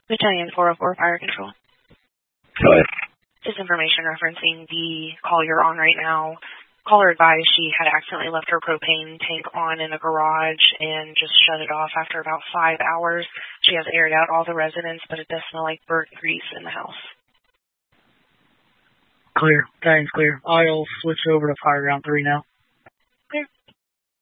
Battalion 404 Fire Control. Go ahead. This information referencing the call you're on right now. Caller advised she had accidentally left her propane tank on in a garage and just shut it off after about 5 hours. She has aired out all the residents, but it does smell like burnt grease in the house. Clear. Battalion clear. I'll switch over to Fire Ground 3 now.